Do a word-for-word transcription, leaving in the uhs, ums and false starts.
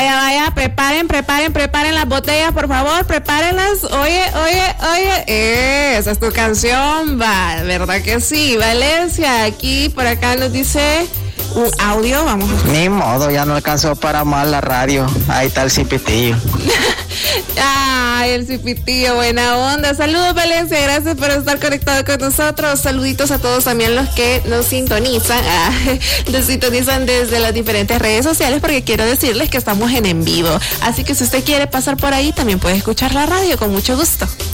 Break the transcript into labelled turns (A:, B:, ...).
A: Vaya, vaya, preparen, preparen, preparen las botellas, por favor, prepárenlas. Oye, oye, oye, eh, esa es tu canción, va, ¿verdad que sí? Valencia, aquí por acá nos dice un audio, vamos.
B: Ni modo, ya no alcanzó para más la radio. Ahí está el cipitillo.
A: Ay, el cipitillo, buena onda. Saludos, Valencia, gracias por estar conectado con nosotros. Saluditos a todos también los que nos sintonizan, ah, nos sintonizan desde las diferentes redes sociales, porque quiero decirles que estamos en en vivo. Así que si usted quiere pasar por ahí, también puede escuchar la radio con mucho gusto.